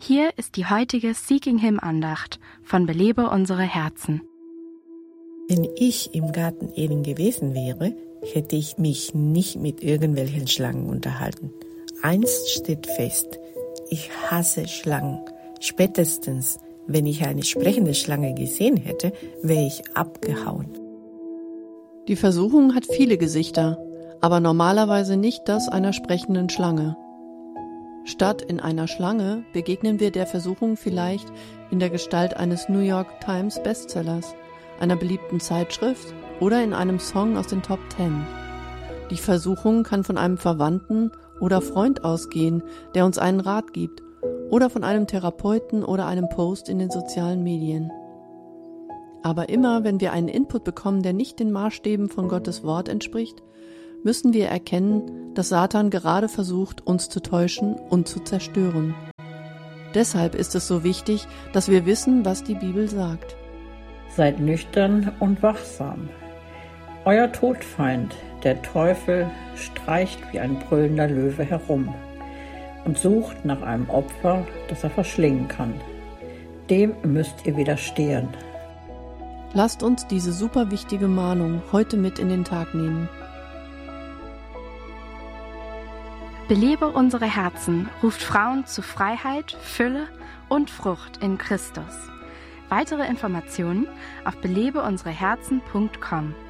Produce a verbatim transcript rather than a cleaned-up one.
Hier ist die heutige Seeking Him Andacht von Belebe unsere Herzen. Wenn ich im Garten Eden gewesen wäre, hätte ich mich nicht mit irgendwelchen Schlangen unterhalten. Eins steht fest, ich hasse Schlangen. Spätestens, wenn ich eine sprechende Schlange gesehen hätte, wäre ich abgehauen. Die Versuchung hat viele Gesichter, aber normalerweise nicht das einer sprechenden Schlange. Statt in einer Schlange begegnen wir der Versuchung vielleicht in der Gestalt eines New York Times Bestsellers, einer beliebten Zeitschrift oder in einem Song aus den Top Ten. Die Versuchung kann von einem Verwandten oder Freund ausgehen, der uns einen Rat gibt, oder von einem Therapeuten oder einem Post in den sozialen Medien. Aber immer, wenn wir einen Input bekommen, der nicht den Maßstäben von Gottes Wort entspricht, müssen wir erkennen, dass Satan gerade versucht, uns zu täuschen und zu zerstören. Deshalb ist es so wichtig, dass wir wissen, was die Bibel sagt. Seid nüchtern und wachsam. Euer Todfeind, der Teufel, streicht wie ein brüllender Löwe herum und sucht nach einem Opfer, das er verschlingen kann. Dem müsst ihr widerstehen. Lasst uns diese super wichtige Mahnung heute mit in den Tag nehmen. Belebe unsere Herzen ruft Frauen zu Freiheit, Fülle und Frucht in Christus. Weitere Informationen auf belebe unsere herzen punkt com.